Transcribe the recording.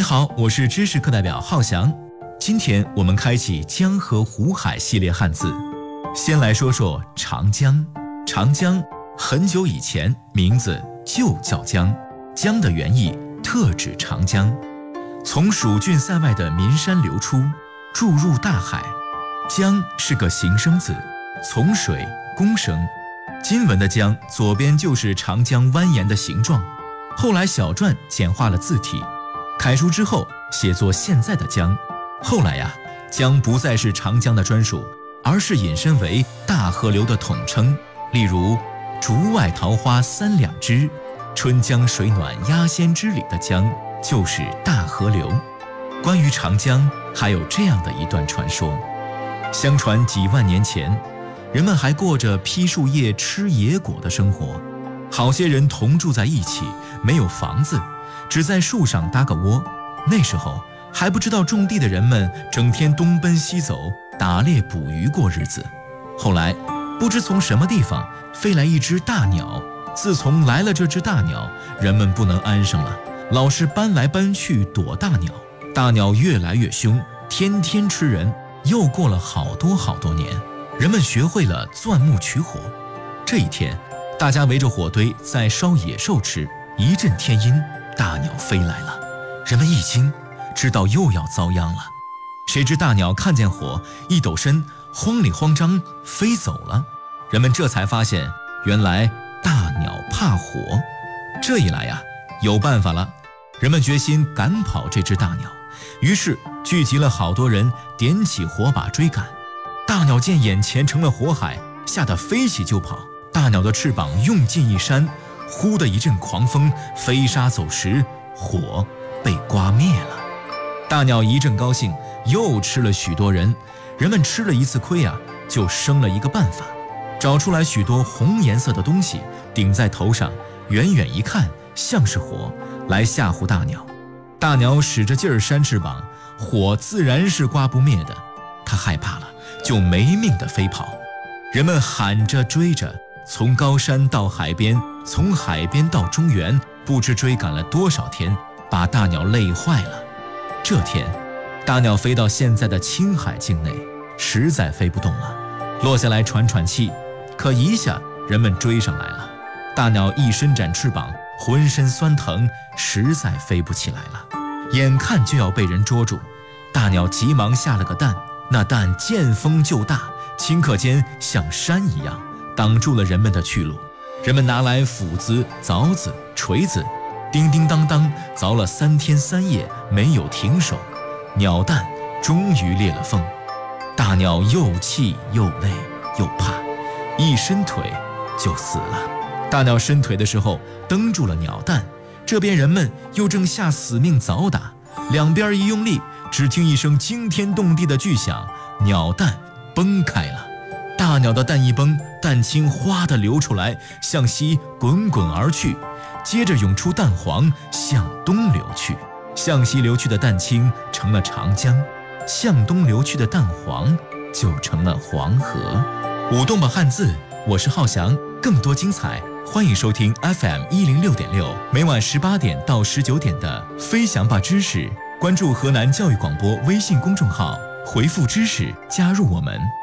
你好，我是知识课代表浩翔。今天我们开启江河湖海系列汉字，先来说说长江。长江很久以前名字就叫江，江的原意特指长江，从蜀郡塞外的岷山流出，注入大海。江是个形声字，从水公声。今文的江左边就是长江蜿蜒的形状，后来小篆简化了字体，楷书之后写作现在的江。后来江不再是长江的专属，而是引申为大河流的统称。例如竹外桃花三两枝，春江水暖鸭先知里的江就是大河流。关于长江还有这样的一段传说，相传几万年前，人们还过着劈树叶吃野果的生活，好些人同住在一起，没有房子，只在树上搭个窝。那时候还不知道种地的人们整天东奔西走，打猎捕鱼过日子。后来不知从什么地方飞来一只大鸟，自从来了这只大鸟，人们不能安生了，老是搬来搬去躲大鸟。大鸟越来越凶，天天吃人。又过了好多年，人们学会了钻木取火。这一天，大家围着火堆在烧野兽吃，一阵天阴，大鸟飞来了。人们一惊，知道又要遭殃了。谁知大鸟看见火，一抖身，慌里慌张飞走了。人们这才发现，原来大鸟怕火。这一来有办法了。人们决心赶跑这只大鸟，于是聚集了好多人，点起火把追赶。大鸟见眼前成了火海，吓得飞起就跑。大鸟的翅膀用劲一扇，忽的一阵狂风，飞沙走石，火被刮灭了。大鸟一阵高兴，又吃了许多人。人们吃了一次亏就生了一个办法，找出来许多红颜色的东西顶在头上，远远一看像是火，来吓唬大鸟。大鸟使着劲儿扇翅膀，火自然是刮不灭的。它害怕了，就没命地飞跑。人们喊着追着，从高山到海边，从海边到中原，不知追赶了多少天，把大鸟累坏了。这天，大鸟飞到现在的青海境内，实在飞不动了，落下来喘喘气。可一下人们追上来了，大鸟一伸展翅膀，浑身酸疼，实在飞不起来了，眼看就要被人捉住。大鸟急忙下了个蛋，那蛋见风就大，顷刻间像山一样，挡住了人们的去路。人们拿来斧子、凿子、锤子，叮叮当当凿了3天3夜，没有停手。鸟蛋终于裂了缝。大鸟又气又累又怕，一伸腿就死了。大鸟伸腿的时候蹬住了鸟蛋，这边人们又正下死命凿打，两边一用力，只听一声惊天动地的巨响，鸟蛋崩开了。大鸟的蛋一崩，蛋清哗地流出来，向西滚滚而去，接着涌出蛋黄，向东流去。向西流去的蛋清成了长江，向东流去的蛋黄就成了黄河。舞动吧汉字，我是浩翔。更多精彩，欢迎收听 FM106.6，每晚18点到19点的飞翔吧知识。关注河南教育广播微信公众号，回复知识加入我们。